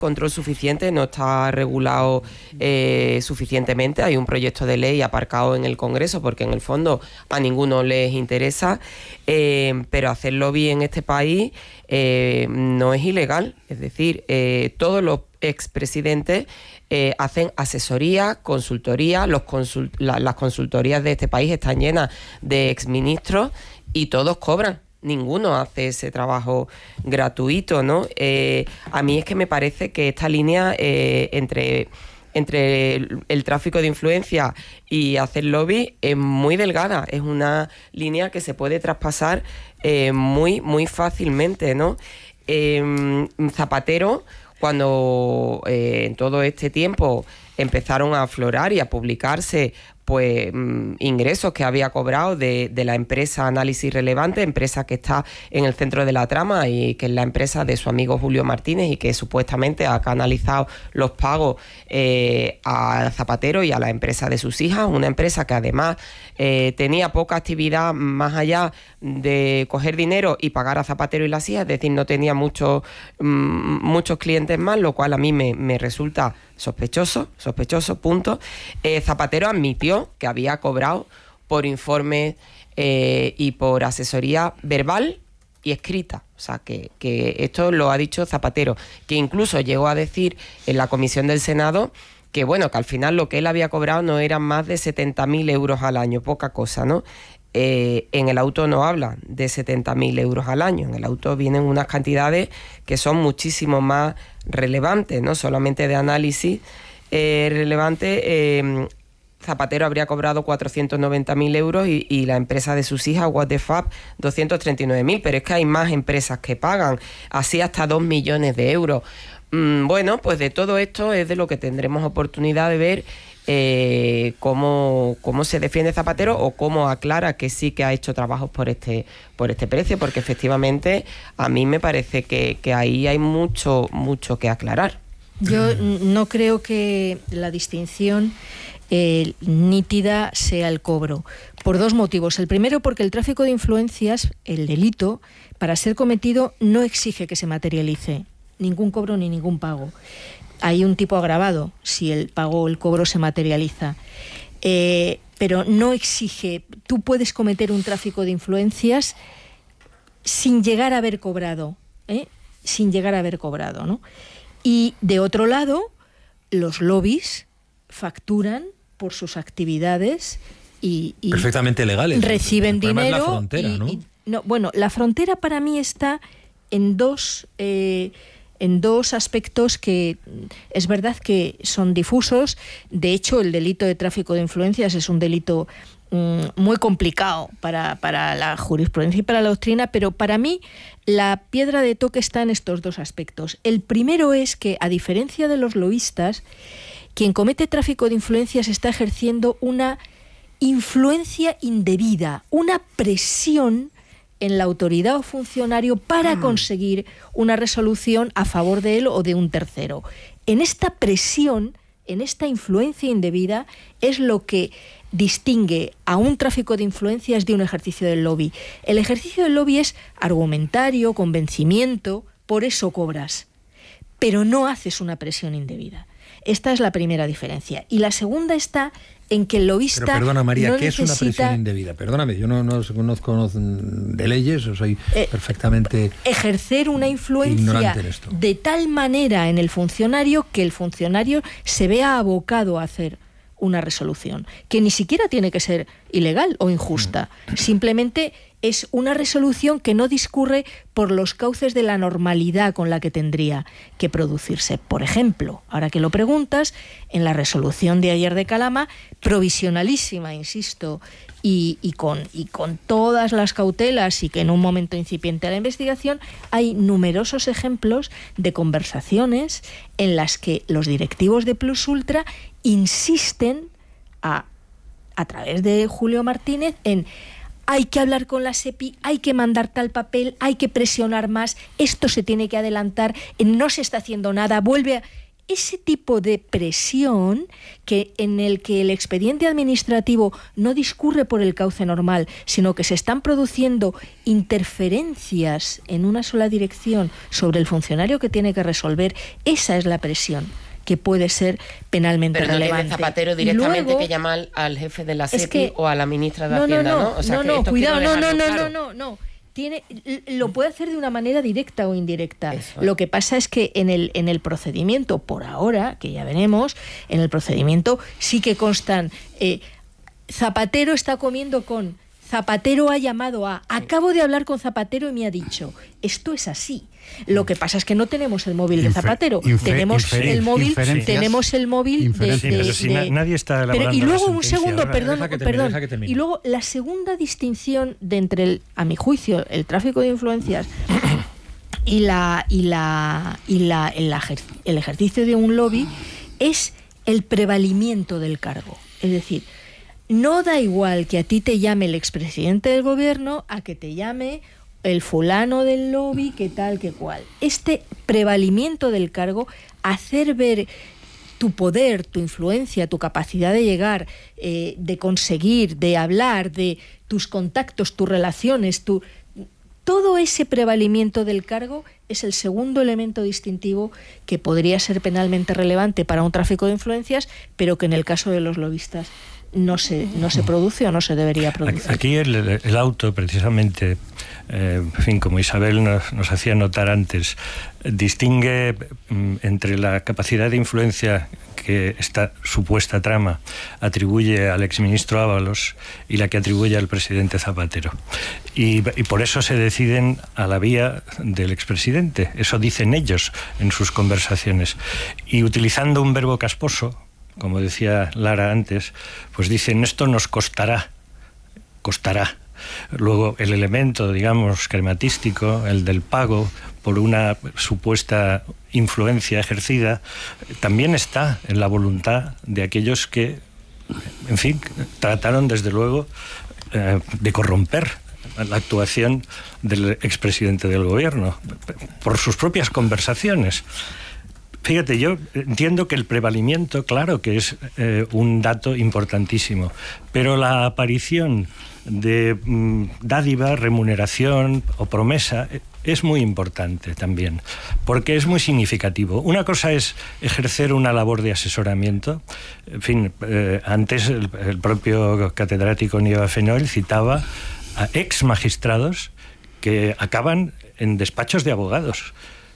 control suficiente, no está regulado suficientemente. Hay un proyecto de ley aparcado en el Congreso porque en el fondo a ninguno les interesa, pero hacer lobby en este país no es ilegal. Es decir, todos los expresidentes hacen asesoría, consultoría, las consultorías de este país están llenas de exministros y todos cobran. Ninguno hace ese trabajo gratuito, ¿no? A mí es que me parece que esta línea entre el tráfico de influencia y hacer lobby es muy delgada. Es una línea que se puede traspasar muy, muy fácilmente, ¿no? Zapatero, cuando en todo este tiempo empezaron a aflorar y a publicarse pues ingresos que había cobrado de la empresa Análisis Relevante, empresa que está en el centro de la trama y que es la empresa de su amigo Julio Martínez y que supuestamente ha canalizado los pagos a Zapatero y a la empresa de sus hijas, una empresa que además tenía poca actividad más allá de coger dinero y pagar a Zapatero y las hijas, es decir, no tenía muchos clientes más, lo cual a mí me resulta sospechoso, punto. Zapatero admitió que había cobrado por informes y por asesoría verbal y escrita. O sea, que esto lo ha dicho Zapatero, que incluso llegó a decir en la comisión del Senado que, bueno, que al final lo que él había cobrado no eran más de 70.000 euros al año, poca cosa, ¿no? En el auto no habla de 70.000 euros al año, en el auto vienen unas cantidades que son muchísimo más relevantes, no solamente de análisis relevante. Zapatero habría cobrado 490.000 euros y la empresa de sus hijas, What the Fab, 239.000, pero es que hay más empresas que pagan, así hasta 2 millones de euros. Bueno, pues de todo esto es de lo que tendremos oportunidad de ver cómo se defiende Zapatero o cómo aclara que sí que ha hecho trabajos por este precio, porque efectivamente a mí me parece que ahí hay mucho que aclarar. Yo no creo que la distinción nítida sea el cobro, por dos motivos. El primero, porque el tráfico de influencias, el delito, para ser cometido no exige que se materialice ningún cobro ni ningún pago. Hay un tipo agravado si el pago o el cobro se materializa, pero no exige. Tú puedes cometer un tráfico de influencias sin llegar a haber cobrado, ¿no? Y de otro lado, los lobbies facturan por sus actividades y perfectamente legales. Reciben dinero. Es la frontera, ¿no? Bueno, la frontera para mí está en dos aspectos que es verdad que son difusos. De hecho, el delito de tráfico de influencias es un delito muy complicado para la jurisprudencia y para la doctrina, pero para mí la piedra de toque está en estos dos aspectos. El primero es que, a diferencia de los lobistas, quien comete tráfico de influencias está ejerciendo una influencia indebida, una presión en la autoridad o funcionario para conseguir una resolución a favor de él o de un tercero. En esta presión, en esta influencia indebida, es lo que distingue a un tráfico de influencias de un ejercicio del lobby. El ejercicio del lobby es argumentario, convencimiento, por eso cobras, pero no haces una presión indebida. Esta es la primera diferencia. Y la segunda está en que el lobista... Pero perdona, María, no ¿qué es una presión indebida? Perdóname, yo no conozco de leyes, o soy perfectamente ejercer una influencia de tal manera en el funcionario que el funcionario se vea abocado a hacer una resolución, que ni siquiera tiene que ser ilegal o injusta, simplemente es una resolución que no discurre por los cauces de la normalidad con la que tendría que producirse. Por ejemplo, ahora que lo preguntas, en la resolución de ayer de Calama, provisionalísima, insisto, y con todas las cautelas y que en un momento incipiente de la investigación, hay numerosos ejemplos de conversaciones en las que los directivos de Plus Ultra insisten a través de Julio Martínez en: hay que hablar con la SEPI, hay que mandar tal papel, hay que presionar más, esto se tiene que adelantar, no se está haciendo nada, vuelve a... ese tipo de presión en el que el expediente administrativo no discurre por el cauce normal, sino que se están produciendo interferencias en una sola dirección sobre el funcionario que tiene que resolver, esa es la presión que puede ser penalmente relevante. Pero no tiene Zapatero directamente luego, que llamar al jefe de la SEPI o a la ministra de Hacienda, ¿no? O sea, cuidado, no. Lo puede hacer de una manera directa o indirecta. Eso. Lo que pasa es que en el procedimiento, por ahora, que ya veremos, en el procedimiento sí que constan Zapatero está comiendo con, Zapatero ha llamado a, acabo de hablar con Zapatero y me ha dicho, esto es así. Lo que pasa es que no tenemos el móvil de Zapatero, tenemos el móvil de nadie está elaborando. Y luego un segundo, perdón. Y luego la segunda distinción de entre a mi juicio, el tráfico de influencias y el ejercicio de un lobby es el prevalimiento del cargo. Es decir, no da igual que a ti te llame el expresidente del gobierno a que te llame el fulano del lobby, que tal, que cual. Este prevalimiento del cargo, hacer ver tu poder, tu influencia, tu capacidad de llegar, de conseguir, de hablar, de tus contactos, tus relaciones, todo ese prevalimiento del cargo es el segundo elemento distintivo que podría ser penalmente relevante para un tráfico de influencias, pero que en el caso de los lobistas no se produce o no se debería producir. Aquí el auto, precisamente, en fin, como Isabel nos hacía notar antes, distingue entre la capacidad de influencia que esta supuesta trama atribuye al exministro Ábalos y la que atribuye al presidente Zapatero. Y por eso se deciden a la vía del expresidente. Eso dicen ellos en sus conversaciones. Y utilizando un verbo casposo, como decía Lara antes, pues dicen, esto nos costará. Luego el elemento, digamos, crematístico, el del pago por una supuesta influencia ejercida, también está en la voluntad de aquellos que, en fin, trataron desde luego de corromper la actuación del expresidente del gobierno por sus propias conversaciones. Fíjate, yo entiendo que el prevalimiento, claro que es un dato importantísimo, pero la aparición de dádiva, remuneración o promesa es muy importante también, porque es muy significativo. Una cosa es ejercer una labor de asesoramiento. En fin, antes el propio catedrático Nieva Fenoll citaba a ex magistrados que acaban en despachos de abogados,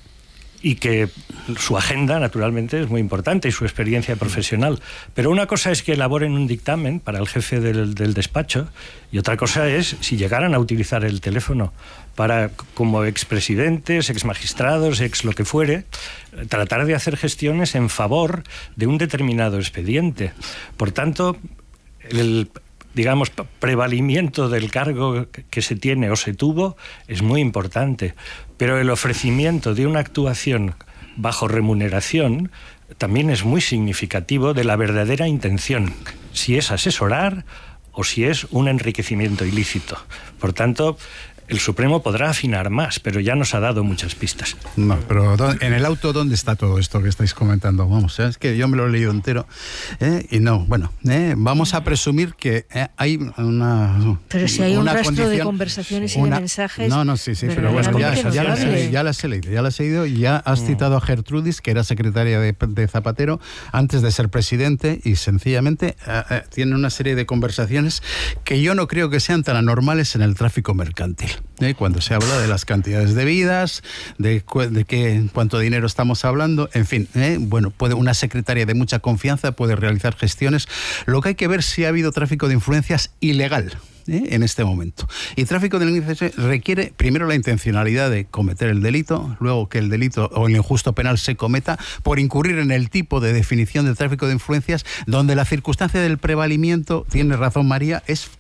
y que su agenda, naturalmente, es muy importante y su experiencia profesional. Pero una cosa es que elaboren un dictamen para el jefe del despacho y otra cosa es si llegaran a utilizar el teléfono para, como expresidentes, exmagistrados, ex lo que fuere, tratar de hacer gestiones en favor de un determinado expediente. Por tanto, el digamos, prevalimiento del cargo que se tiene o se tuvo es muy importante, pero el ofrecimiento de una actuación bajo remuneración también es muy significativo de la verdadera intención, si es asesorar o si es un enriquecimiento ilícito. Por tanto, el Supremo podrá afinar más, pero ya nos ha dado muchas pistas. No, pero en el auto, ¿dónde está todo esto que estáis comentando? Vamos, es que yo me lo he leído entero y no, bueno, vamos a presumir que hay una... Pero si hay un rastro de conversaciones y de mensajes... No, sí, pero bueno, ya las he leído y ya has citado a Gertrudis, que era secretaria de Zapatero, antes de ser presidente, y sencillamente tiene una serie de conversaciones que yo no creo que sean tan anormales en el tráfico mercantil. Cuando se habla de las cantidades debidas, de cuánto dinero estamos hablando, en fin, bueno, una secretaria de mucha confianza puede realizar gestiones. Lo que hay que ver si ha habido tráfico de influencias ilegal en este momento. Y tráfico de influencias requiere primero la intencionalidad de cometer el delito, luego que el delito o el injusto penal se cometa por incurrir en el tipo de definición de tráfico de influencias donde la circunstancia del prevalimiento, tiene razón María, es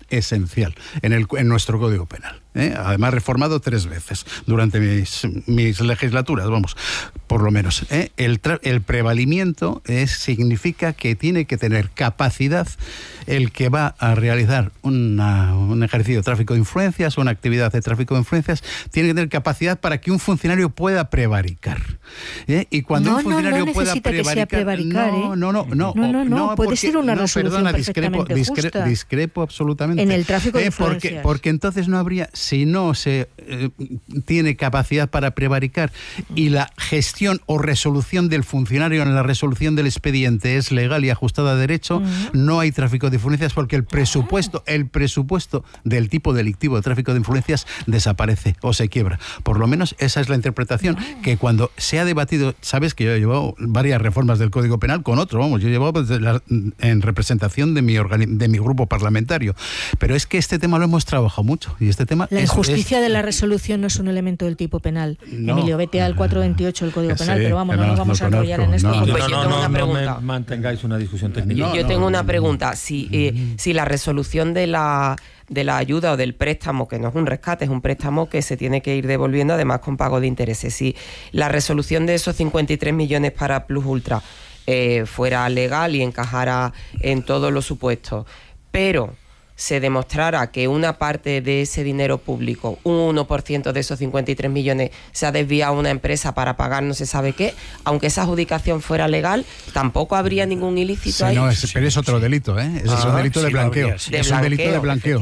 esencial en nuestro Código Penal. Además reformado 3 veces durante mis legislaturas, vamos, por lo menos. El prevalimiento significa que tiene que tener capacidad el que va a realizar un ejercicio de tráfico de influencias o una actividad de tráfico de influencias, tiene que tener capacidad para que un funcionario pueda prevaricar. Y cuando un funcionario pueda prevaricar, no, puede ser una resolución perfectamente justa. Discrepo absolutamente. En el tráfico de influencias. Porque entonces no habría, si no se tiene capacidad para prevaricar y la gestión o resolución del funcionario en la resolución del expediente es legal y ajustada a derecho, no hay tráfico de influencias, porque el presupuesto del tipo delictivo de tráfico de influencias desaparece o se quiebra. Por lo menos esa es la interpretación que cuando se ha debatido, sabes que yo he llevado varias reformas del Código Penal con otro, yo he llevado en representación de mi grupo parlamentario, pero es que este tema lo hemos trabajado mucho y este tema la injusticia de la resolución no es un elemento del tipo penal. Emilio, vete al 428 del Código Penal, pero vamos, no nos vamos a enrollar en esto. No me mantengáis una discusión técnica. Yo tengo una pregunta. Si la resolución de la ayuda o del préstamo, que no es un rescate, es un préstamo que se tiene que ir devolviendo, además con pago de intereses, si la resolución de esos 53 millones para Plus Ultra fuera legal y encajara en todos los supuestos, pero se demostrara que una parte de ese dinero público, un 1% de esos 53 millones, se ha desviado a una empresa para pagar no se sabe qué, aunque esa adjudicación fuera legal, tampoco habría ningún ilícito ahí. Pero es otro delito, ¿eh? Es un delito de blanqueo. Es un delito de blanqueo.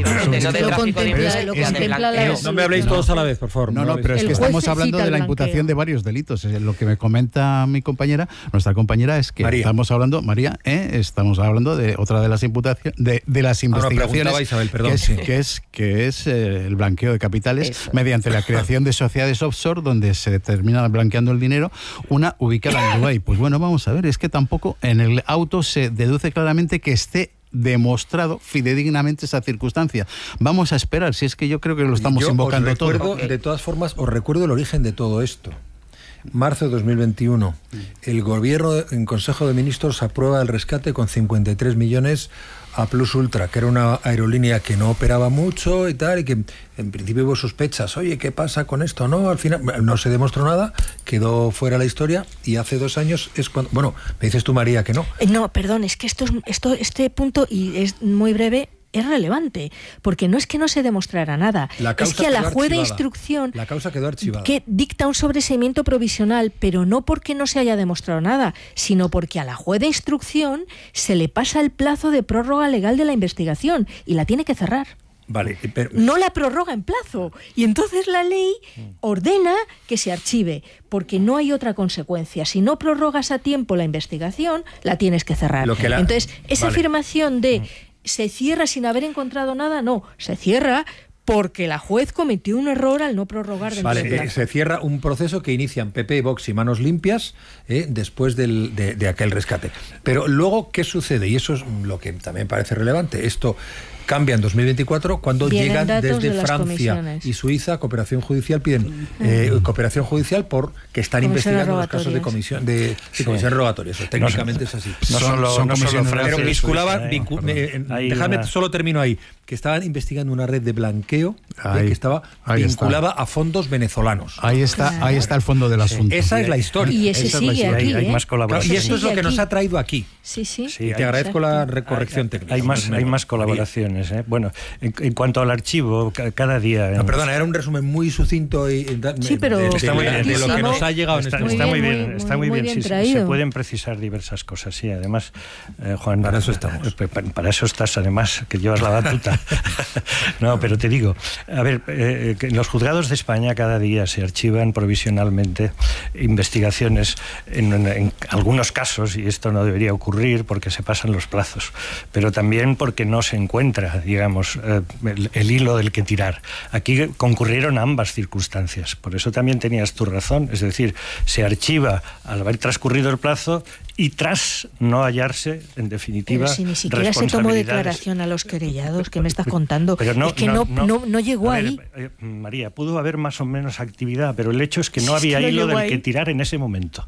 No me habléis todos a la vez, por favor. No, pero es que estamos hablando de la imputación de varios delitos. Lo que me comenta mi compañera, nuestra compañera, es que estamos hablando, María, estamos hablando de otra de las imputaciones, de las investigaciones. Isabel, perdón, que es el blanqueo de capitales mediante la creación de sociedades offshore donde se termina blanqueando el dinero, una ubicada en Dubái. Pues bueno, vamos a ver, es que tampoco en el auto se deduce claramente que esté demostrado fidedignamente esa circunstancia. Vamos a esperar, si es que yo creo que lo estamos invocando todo. De todas formas, os recuerdo el origen de todo esto. Marzo de 2021, el gobierno en Consejo de Ministros aprueba el rescate con 53 millones a Plus Ultra, que era una aerolínea que no operaba mucho y tal, y que en principio hubo sospechas, oye, ¿qué pasa con esto? No, al final no se demostró nada, quedó fuera la historia, y hace 2 años es cuando... Bueno, me dices tú, María, que no. No, perdón, es que este punto, y es muy breve, es relevante, porque no es que no se demostrara nada, es que a la juez de instrucción la causa quedó archivada, que dicta un sobreseimiento provisional, pero no porque no se haya demostrado nada, sino porque a la juez de instrucción se le pasa el plazo de prórroga legal de la investigación y la tiene que cerrar. Vale, pero... No la prorroga en plazo, y entonces la ley ordena que se archive, porque no hay otra consecuencia. Si no prorrogas a tiempo la investigación, la tienes que cerrar. Entonces, esa afirmación de se cierra sin haber encontrado nada, no, se cierra porque la juez cometió un error al no prorrogar dentro del plazo. Se cierra un proceso que inician PP, Vox y Manos Limpias después de aquel rescate. Pero luego, ¿qué sucede? Y eso es lo que también parece relevante. Esto cambia en 2024 cuando llegan desde Francia y Suiza cooperación judicial, piden cooperación judicial porque están investigando los casos de comisión rogatoria. Eso técnicamente es así. No solo pero dejadme, solo termino ahí, que estaban investigando una red de blanqueo que estaba vinculada a fondos venezolanos. Ahí está el fondo del asunto. Esa es la historia. Y ese sigue aquí. Hay más colaboración. Y esto es lo que nos ha traído aquí. Sí. Y te agradezco la corrección técnica. Hay más colaboraciones. Bueno, en cuanto al archivo, cada día... No, perdona, era un resumen muy sucinto y pero de lo que nos ha llegado en este momento. Está muy bien. Sí, se pueden precisar diversas cosas, sí. Además, Juan... Para eso estamos. Para eso estás, además, que llevas la batuta. No, pero te digo, a ver, que en los juzgados de España cada día se archivan provisionalmente investigaciones en algunos casos, y esto no debería ocurrir porque se pasan los plazos, pero también porque no se encuentra, digamos, el hilo del que tirar. Aquí concurrieron ambas circunstancias, por eso también tenías tu razón, es decir, se archiva al haber transcurrido el plazo y tras no hallarse, en definitiva, pero si ni siquiera se tomó declaración a los querellados, ¿qué me estás contando? Pero no llegó ahí. María, pudo haber más o menos actividad, pero el hecho es que no había hilo del que tirar en ese momento.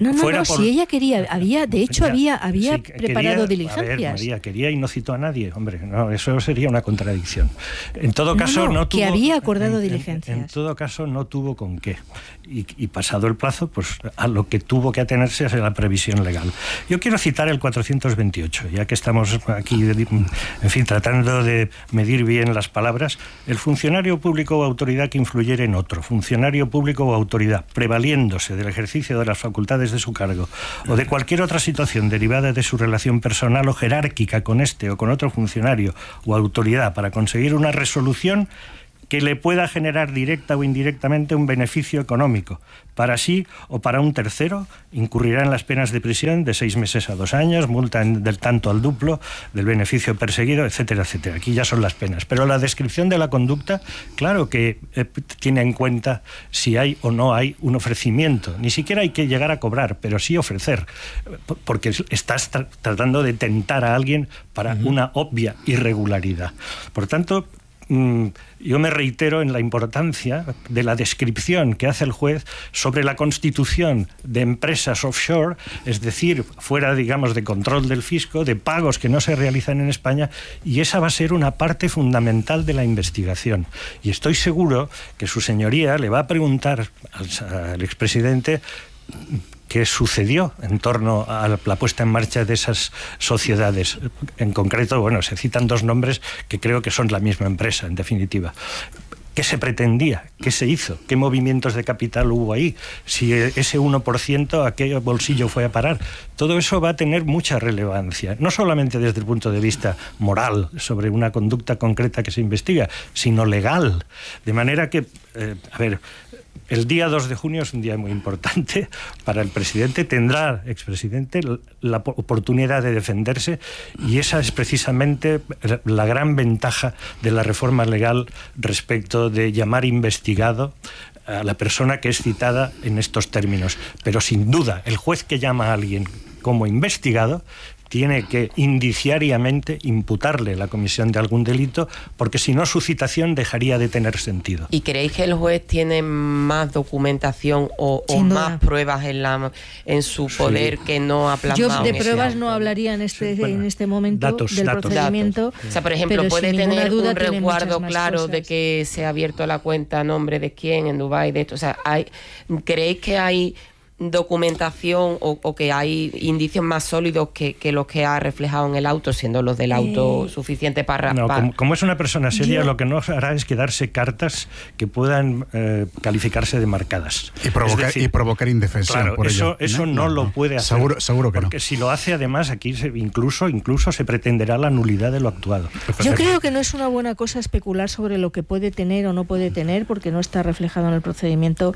Si ella quería, había sí, preparado diligencias. A ver, María, quería y no citó a nadie. Hombre, no, eso sería una contradicción. En todo caso, no tuvo... que había acordado diligencias. En todo caso, no tuvo con qué. Y pasado el plazo, pues a lo que tuvo que atenerse es a la previsión legal. Yo quiero citar el 428, ya que estamos aquí, en fin, tratando de medir bien las palabras. El funcionario público o autoridad que influyere en otro, funcionario público o autoridad, prevaliéndose del ejercicio de las facultades de su cargo o de cualquier otra situación derivada de su relación personal o jerárquica con este o con otro funcionario o autoridad para conseguir una resolución que le pueda generar directa o indirectamente un beneficio económico para sí o para un tercero, incurrirá en las penas de prisión de 6 meses a 2 años, multa del tanto al duplo del beneficio perseguido, etcétera, etcétera. Aquí ya son las penas. Pero la descripción de la conducta, claro que tiene en cuenta si hay o no hay un ofrecimiento. Ni siquiera hay que llegar a cobrar, pero sí ofrecer, porque estás tratando de tentar a alguien para una obvia irregularidad. Por tanto, yo me reitero en la importancia de la descripción que hace el juez sobre la constitución de empresas offshore, es decir, fuera, digamos, de control del fisco, de pagos que no se realizan en España, y esa va a ser una parte fundamental de la investigación. Y estoy seguro que su señoría le va a preguntar al expresidente qué sucedió en torno a la puesta en marcha de esas sociedades. En concreto, bueno, se citan 2 nombres que creo que son la misma empresa, en definitiva. ¿Qué se pretendía? ¿Qué se hizo? ¿Qué movimientos de capital hubo ahí? Si ese 1% a qué bolsillo fue a parar. Todo eso va a tener mucha relevancia, no solamente desde el punto de vista moral, sobre una conducta concreta que se investiga, sino legal. De manera que, el día 2 de junio es un día muy importante para el presidente. Tendrá, expresidente, la oportunidad de defenderse, y esa es precisamente la gran ventaja de la reforma legal respecto de llamar investigado a la persona que es citada en estos términos. Pero sin duda, el juez que llama a alguien como investigado tiene que indiciariamente imputarle la comisión de algún delito, porque si no su citación dejaría de tener sentido. ¿Y creéis que el juez tiene más documentación o más pruebas en su poder que no ha plasmado? Yo de pruebas no hablaría en este momento del procedimiento. O sea, por ejemplo, puede tener un resguardo claro de que se ha abierto la cuenta a nombre de quién en Dubái, de esto. O sea, ¿creéis que hay documentación o que hay indicios más sólidos que los que ha reflejado en el auto, siendo los del auto suficiente para... No, como es una persona seria, lo que no hará es quedarse cartas que puedan calificarse de marcadas. Y provocar indefensión. Claro, por eso no lo puede hacer. Seguro que porque si lo hace, además, aquí incluso se pretenderá la nulidad de lo actuado. Yo creo que no es una buena cosa especular sobre lo que puede tener o no puede tener, porque no está reflejado en el procedimiento.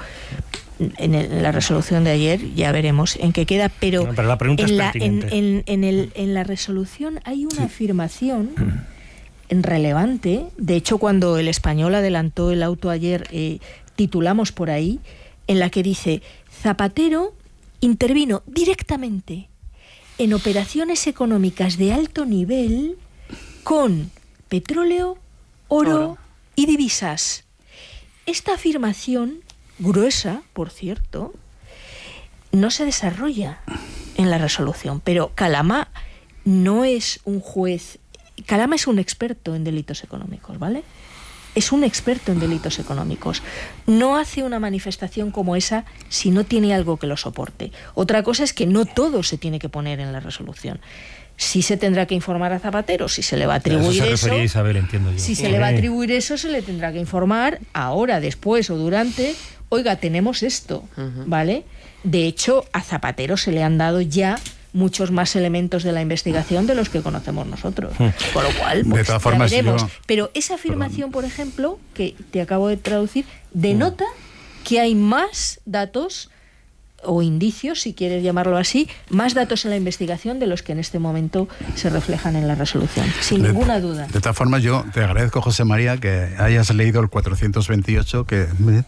En la resolución de ayer ya veremos en qué queda, pero la pregunta es pertinente. En la resolución hay una afirmación relevante. De hecho, cuando el Español adelantó el auto ayer, titulamos por ahí, en la que dice: Zapatero intervino directamente en operaciones económicas de alto nivel con petróleo, oro y divisas. Esta afirmación, gruesa, por cierto, no se desarrolla en la resolución, pero Calama no es un juez. Calama es un experto en delitos económicos, ¿vale? Es un experto en delitos económicos. No hace una manifestación como esa si no tiene algo que lo soporte. Otra cosa es que no todo se tiene que poner en la resolución. Sí se tendrá que informar a Zapatero, si se le va a atribuir eso. Isabel, entiendo yo. Si se le va a atribuir eso, se le tendrá que informar ahora, después o durante. Oiga, tenemos esto, ¿vale? De hecho, a Zapatero se le han dado ya muchos más elementos de la investigación de los que conocemos nosotros. Con lo cual, pues, de todas formas, veremos. Pero esa afirmación, por ejemplo, que te acabo de traducir, denota que hay más datos o indicios, si quieres llamarlo así, más datos en la investigación de los que en este momento se reflejan en la resolución, sin ninguna duda. De todas formas, yo te agradezco, José María, que hayas leído el 428, que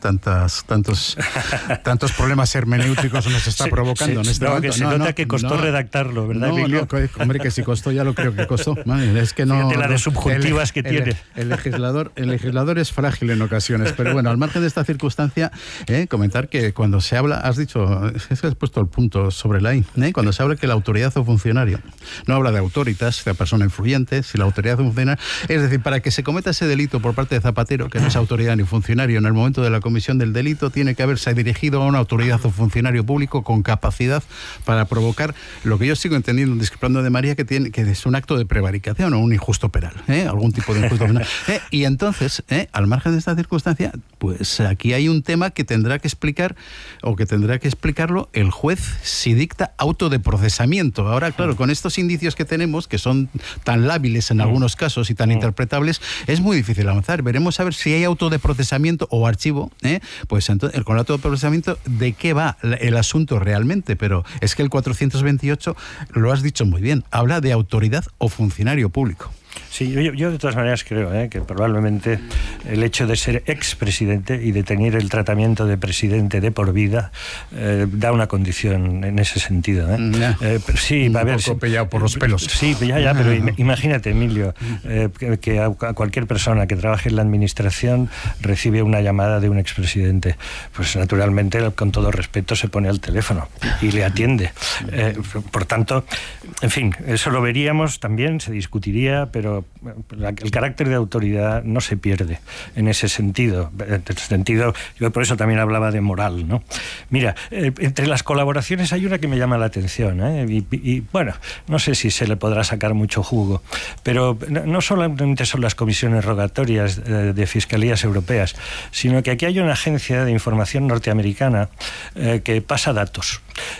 tantos problemas hermenéuticos nos está provocando en este momento. Que se nota que costó redactarlo, ¿verdad, Emilio? Hombre, que si costó, ya lo creo que costó. Es que no. Fíjate la de subjuntivas que tiene. El legislador es frágil en ocasiones, pero bueno, al margen de esta circunstancia, comentar que cuando se habla, has puesto el punto sobre la I, cuando se habla que la autoridad o funcionario, no habla de autoritas, de persona influyente, si la autoridad o funcionario, es decir, para que se cometa ese delito por parte de Zapatero, que no es autoridad ni funcionario, en el momento de la comisión del delito tiene que haberse dirigido a una autoridad o funcionario público con capacidad para provocar lo que yo sigo entendiendo, discrepando de María, que es un acto de prevaricación o un injusto penal, algún tipo de injusto penal. Y entonces, al margen de esta circunstancia, pues aquí hay un tema que tendrá que explicar, o que tendrá que explicarlo el juez si dicta auto de procesamiento. Ahora, claro, con estos indicios que tenemos, que son tan lábiles en algunos casos y tan interpretables, es muy difícil avanzar. Veremos a ver si hay auto de procesamiento o archivo, pues entonces, con el auto de procesamiento, ¿de qué va el asunto realmente? Pero es que el 428, lo has dicho muy bien, habla de autoridad o funcionario público. Sí, yo de todas maneras creo que probablemente el hecho de ser expresidente y de tener el tratamiento de presidente de por vida da una condición en ese sentido. Sí, a ver, un poco pillado por los pelos. Sí, ya, pero imagínate, Emilio, que a cualquier persona que trabaje en la administración recibe una llamada de un expresidente. Pues naturalmente, con todo respeto, se pone al teléfono y le atiende. Por tanto, en fin, eso lo veríamos también, se discutiría, pero el carácter de autoridad no se pierde en ese sentido. Yo por eso también hablaba de moral, ¿no? Mira, entre las colaboraciones hay una que me llama la atención, y bueno, no sé si se le podrá sacar mucho jugo, pero no solamente son las comisiones rogatorias de fiscalías europeas, sino que aquí hay una agencia de información norteamericana que pasa datos.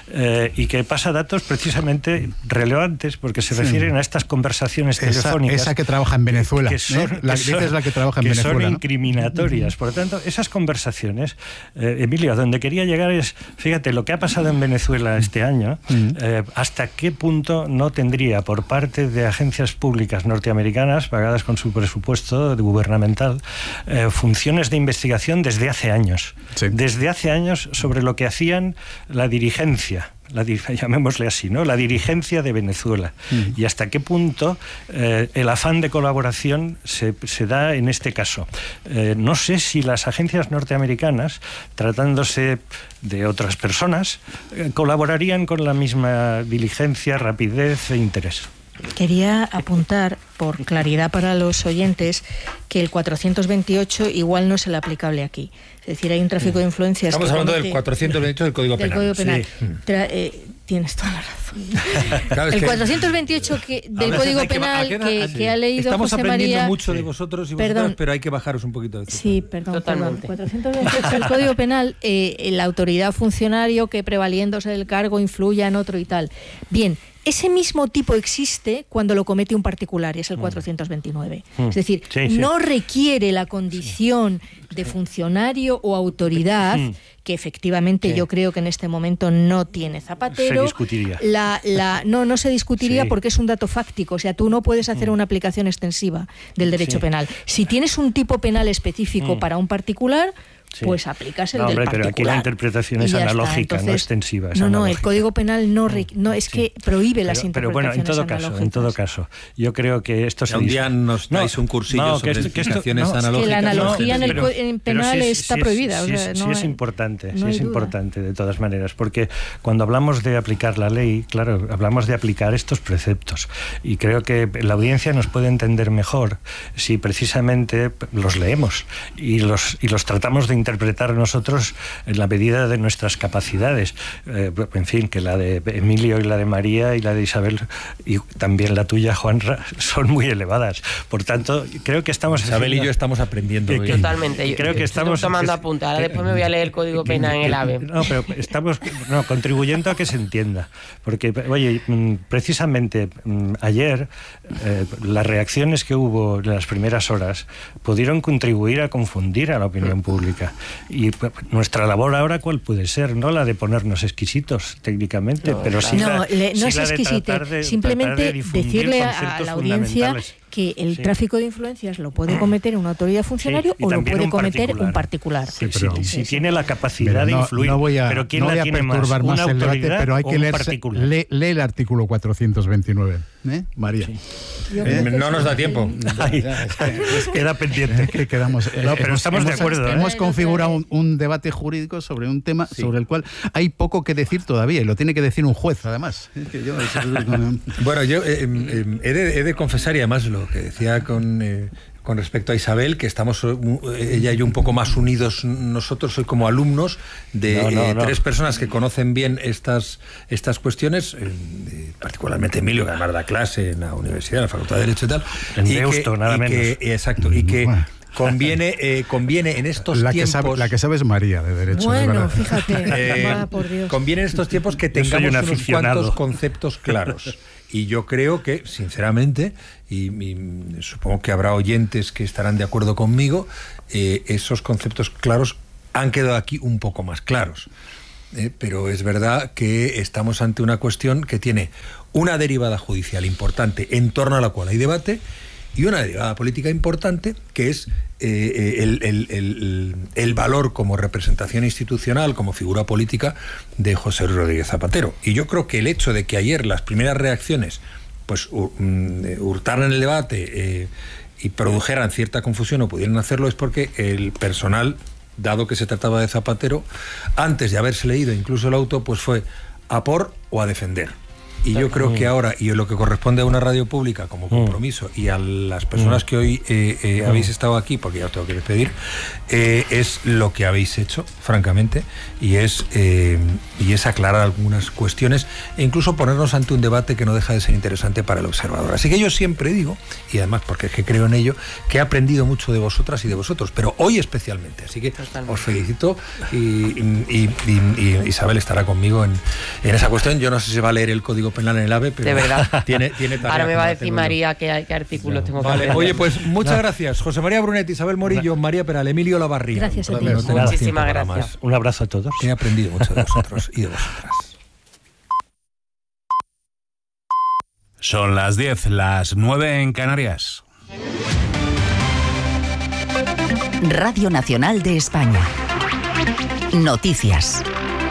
Y que pasa datos precisamente relevantes porque se refieren a estas conversaciones telefónicas. Esa que trabaja en Venezuela. La que trabaja en Venezuela. Son incriminatorias. Por lo tanto, esas conversaciones, Emilio, a donde quería llegar es, fíjate, lo que ha pasado en Venezuela este año, hasta qué punto no tendría por parte de agencias públicas norteamericanas, pagadas con su presupuesto gubernamental, funciones de investigación desde hace años. Sí. Desde hace años sobre lo que hacían la dirigencia, llamémosle así, ¿no? La dirigencia de Venezuela. Y hasta qué punto el afán de colaboración se da en este caso. No sé si las agencias norteamericanas, tratándose de otras personas, colaborarían con la misma diligencia, rapidez e interés. Quería apuntar, por claridad para los oyentes, que el 428 igual no es el aplicable aquí. Es decir, hay un tráfico de influencias... Estamos hablando del 428 del Código Penal. Sí. Tienes toda la razón. Claro, el 428 del Código Penal que ha leído Estamos José María... aprendiendo mucho de vosotros y vosotras, pero hay que bajaros un poquito de esto. Sí, perdón. 428 del Código Penal, la autoridad funcionario que prevaliéndose del cargo influya en otro y tal. Bien, ese mismo tipo existe cuando lo comete un particular, y es el 429. Es decir, no requiere la condición de funcionario o autoridad, que efectivamente yo creo que en este momento no tiene Zapatero. Se discutiría. No se discutiría porque es un dato fáctico. O sea, tú no puedes hacer una aplicación extensiva del derecho penal. Si tienes un tipo penal específico para un particular... pues aplicas el del particular. Pero aquí la interpretación es analógica, no extensiva. No, el Código Penal no es que prohíbe las interpretaciones. Pero bueno, en todo caso, yo creo que esto se... Un día nos dais un cursillo sobre explicaciones analógicas. Que la analogía en penal está prohibida. Sí, es importante, de todas maneras, porque cuando hablamos de aplicar la ley, claro, hablamos de aplicar estos preceptos, y creo que la audiencia nos puede entender mejor si precisamente los leemos y los tratamos de interpretar nosotros en la medida de nuestras capacidades. En fin, que la de Emilio y la de María y la de Isabel y también la tuya, Juanra, son muy elevadas. Por tanto, creo que estamos... Isabel y yo estamos aprendiendo. Totalmente. Creo que estamos tomando apuntes. Ahora después me voy a leer el Código Penal en el AVE. No, pero estamos contribuyendo a que se entienda. Porque, oye, precisamente ayer las reacciones que hubo en las primeras horas pudieron contribuir a confundir a la opinión pública. Y nuestra labor ahora, ¿cuál puede ser? No la de ponernos exquisitos técnicamente, pero sí no es exquisite, simplemente decirle a la audiencia que el tráfico de influencias lo puede cometer una autoridad funcionaria o lo puede cometer un particular. Sí, pero si tiene la capacidad de influir, pero ¿quién la tiene más? ¿Una autoridad pero hay que leer lee el artículo 429, María. Sí. No nos da tiempo. Queda pendiente. Que quedamos, pero estamos de acuerdo. Hemos configurado un debate jurídico sobre un tema sobre el cual hay poco que decir todavía, y lo tiene que decir un juez, además. Bueno, yo he de confesar, y además lo que decía con respecto a Isabel, que estamos ella y yo un poco más unidos. Nosotros soy como alumnos de tres personas que conocen bien estas cuestiones, particularmente Emilio, que además da clase en la universidad, en la Facultad de Derecho y tal. En Deusto, nada menos. Exacto, y que conviene en estos tiempos... La que sabe es María, de Derecho. Bueno, fíjate, por Dios. Conviene en estos tiempos que tengamos unos cuantos conceptos claros. Y yo creo que, sinceramente, y supongo que habrá oyentes que estarán de acuerdo conmigo, esos conceptos claros han quedado aquí un poco más claros. Pero es verdad que estamos ante una cuestión que tiene una derivada judicial importante en torno a la cual hay debate, y una derivada política importante, que es el valor como representación institucional, como figura política de José Luis Rodríguez Zapatero. Y yo creo que el hecho de que ayer las primeras reacciones pues hurtaran el debate y produjeran cierta confusión o pudieran hacerlo, es porque el personal, dado que se trataba de Zapatero, antes de haberse leído incluso el auto, pues fue a por o a defender. Y yo creo que ahora, y lo que corresponde a una radio pública como compromiso, y a las personas que hoy habéis estado aquí, porque ya os tengo que despedir, es lo que habéis hecho, francamente, y es aclarar algunas cuestiones e incluso ponernos ante un debate que no deja de ser interesante para el observador. Así que yo siempre digo, y además porque es que creo en ello, que he aprendido mucho de vosotras y de vosotros, pero hoy especialmente. Así que os felicito, y Isabel estará conmigo en esa cuestión. Yo no sé si va a leer el Código Penal en el AVE, pero de verdad. tiene tarea. Ahora me va a decir María qué artículos tengo que Vale, aprender. oye, pues muchas gracias. José María Brunet, Isabel Morillo, María Peral, Emilio Lavarría. Gracias a ti. Muchísimas gracias. Un abrazo a todos. He aprendido mucho de vosotros y de vosotras. Son las 10, las 9 en Canarias. Radio Nacional de España. Noticias.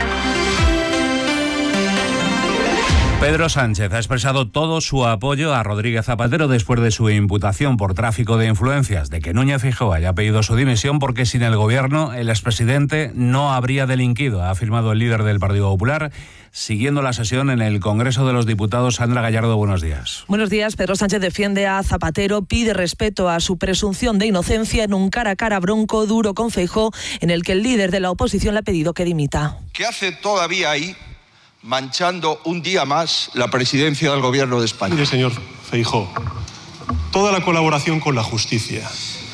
Pedro Sánchez ha expresado todo su apoyo a Rodríguez Zapatero después de su imputación por tráfico de influencias, de que Núñez Feijóo haya pedido su dimisión porque sin el gobierno el expresidente no habría delinquido, ha afirmado el líder del Partido Popular, siguiendo la sesión en el Congreso de los Diputados. Sandra Gallardo, buenos días. Buenos días. Pedro Sánchez defiende a Zapatero, pide respeto a su presunción de inocencia en un cara a cara bronco, duro con Feijóo, en el que el líder de la oposición le ha pedido que dimita. ¿Qué hace todavía ahí, manchando un día más la presidencia del Gobierno de España? Mire, señor Feijóo, toda la colaboración con la justicia,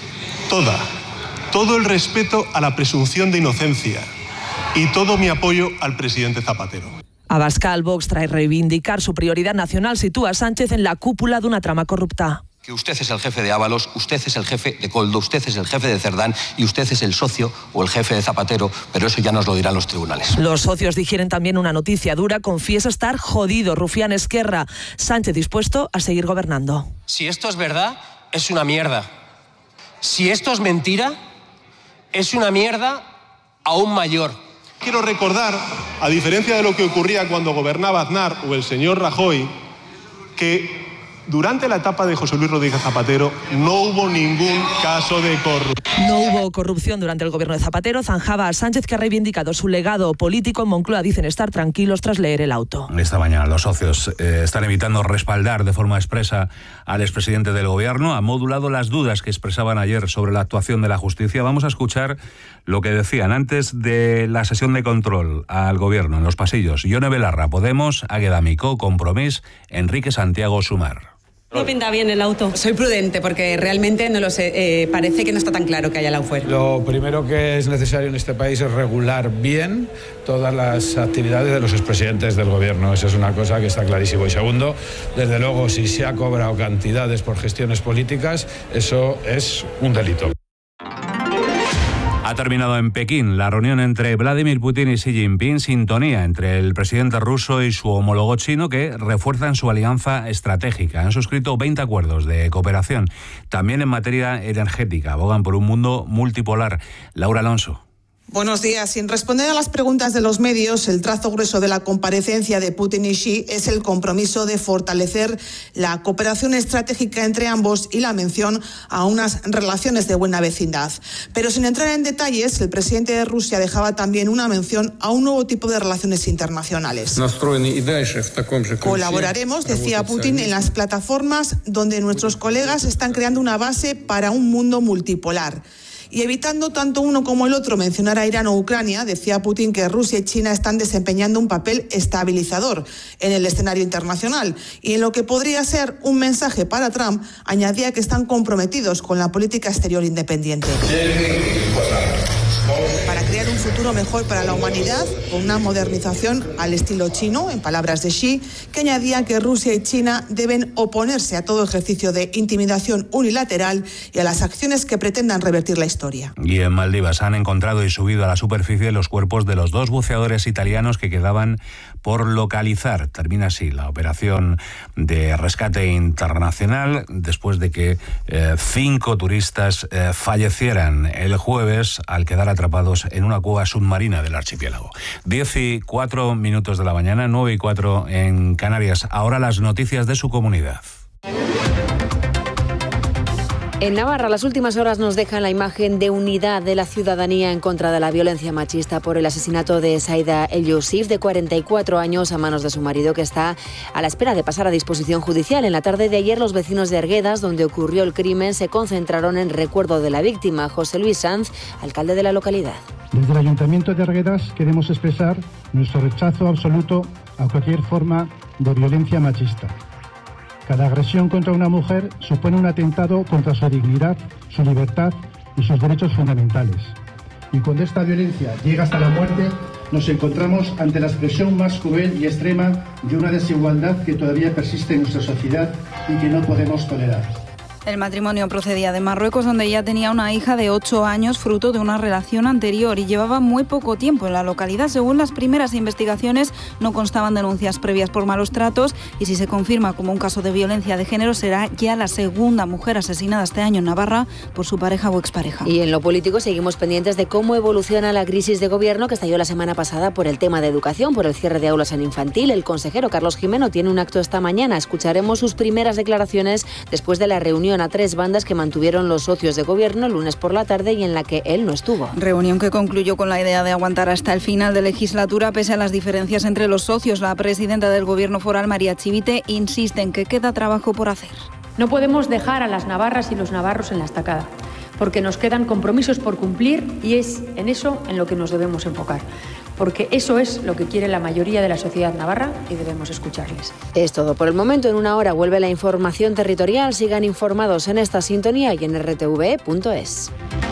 todo el respeto a la presunción de inocencia y todo mi apoyo al presidente Zapatero. Abascal, Vox, tras reivindicar su prioridad nacional, sitúa a Sánchez en la cúpula de una trama corrupta. Que usted es el jefe de Ábalos, usted es el jefe de Coldo, usted es el jefe de Cerdán y usted es el socio o el jefe de Zapatero, pero eso ya nos lo dirán los tribunales. Los socios digieren también una noticia dura, confiesa estar jodido. Rufián Esquerra, Sánchez dispuesto a seguir gobernando. Si esto es verdad, es una mierda. Si esto es mentira, es una mierda aún mayor. Quiero recordar, a diferencia de lo que ocurría cuando gobernaba Aznar o el señor Rajoy, que durante la etapa de José Luis Rodríguez Zapatero no hubo ningún caso de corrupción. No hubo corrupción durante el gobierno de Zapatero. Zanjaba a Sánchez, que ha reivindicado su legado político. En Moncloa dicen estar tranquilos tras leer el auto. Esta mañana los socios están evitando respaldar de forma expresa al expresidente del gobierno. Ha modulado las dudas que expresaban ayer sobre la actuación de la justicia. Vamos a escuchar lo que decían antes de la sesión de control al gobierno en los pasillos. Ione Belarra, Podemos, Águeda Micó, Compromís, Enrique Santiago, Sumar. No pinta bien el auto. Soy prudente porque realmente no lo sé. Parece que no está tan claro que haya la fuera. Lo primero que es necesario en este país es regular bien todas las actividades de los expresidentes del gobierno. Esa es una cosa que está clarísimo. Y segundo, desde luego, si se ha cobrado cantidades por gestiones políticas, eso es un delito. terminado en Pekín la reunión entre Vladimir Putin y Xi Jinping, sintonía entre el presidente ruso y su homólogo chino que refuerzan su alianza estratégica. Han suscrito 20 acuerdos de cooperación, también en materia energética. Abogan por un mundo multipolar. Laura Alonso. Buenos días. Sin responder a las preguntas de los medios, el trazo grueso de la comparecencia de Putin y Xi es el compromiso de fortalecer la cooperación estratégica entre ambos y la mención a unas relaciones de buena vecindad. Pero sin entrar en detalles, el presidente de Rusia dejaba también una mención a un nuevo tipo de relaciones internacionales. Colaboraremos, decía Putin, en las plataformas donde nuestros colegas están creando una base para un mundo multipolar. Y evitando tanto uno como el otro mencionar a Irán o Ucrania, decía Putin que Rusia y China están desempeñando un papel estabilizador en el escenario internacional. Y en lo que podría ser un mensaje para Trump, añadía que están comprometidos con la política exterior independiente. Para crear un futuro mejor para la humanidad, con una modernización al estilo chino, en palabras de Xi, que añadía que Rusia y China deben oponerse a todo ejercicio de intimidación unilateral y a las acciones que pretendan revertir la historia. Y en Maldivas han encontrado y subido a la superficie los cuerpos de los 2 buceadores italianos que quedaban por localizar. Termina así la operación de rescate internacional después de que 5 turistas fallecieran el jueves al quedar atrapados en una cueva submarina del archipiélago. 10:04 de la mañana, 9:04 en Canarias. Ahora las noticias de su comunidad. En Navarra, las últimas horas nos dejan la imagen de unidad de la ciudadanía en contra de la violencia machista por el asesinato de Saida El Yousif, de 44 años, a manos de su marido, que está a la espera de pasar a disposición judicial. En la tarde de ayer, los vecinos de Arguedas, donde ocurrió el crimen, se concentraron en recuerdo de la víctima. José Luis Sanz, alcalde de la localidad. Desde el Ayuntamiento de Arguedas queremos expresar nuestro rechazo absoluto a cualquier forma de violencia machista. Cada agresión contra una mujer supone un atentado contra su dignidad, su libertad y sus derechos fundamentales. Y cuando esta violencia llega hasta la muerte, nos encontramos ante la expresión más cruel y extrema de una desigualdad que todavía persiste en nuestra sociedad y que no podemos tolerar. El matrimonio procedía de Marruecos, donde ella tenía una hija de 8 años, fruto de una relación anterior, y llevaba muy poco tiempo en la localidad. Según las primeras investigaciones, no constaban denuncias previas por malos tratos, y si se confirma como un caso de violencia de género, será ya la segunda mujer asesinada este año en Navarra por su pareja o expareja. Y en lo político seguimos pendientes de cómo evoluciona la crisis de gobierno que estalló la semana pasada por el tema de educación, por el cierre de aulas en infantil. El consejero Carlos Gimeno tiene un acto esta mañana. Escucharemos sus primeras declaraciones después de la reunión a 3 bandas que mantuvieron los socios de gobierno el lunes por la tarde y en la que él no estuvo. Reunión que concluyó con la idea de aguantar hasta el final de legislatura pese a las diferencias entre los socios. La presidenta del gobierno foral, María Chivite, insiste en que queda trabajo por hacer. No podemos dejar a las navarras y los navarros en la estacada, porque nos quedan compromisos por cumplir y es en eso en lo que nos debemos enfocar. Porque eso es lo que quiere la mayoría de la sociedad navarra y debemos escucharles. Es todo por el momento. En una hora vuelve la información territorial. Sigan informados en esta sintonía y en rtve.es.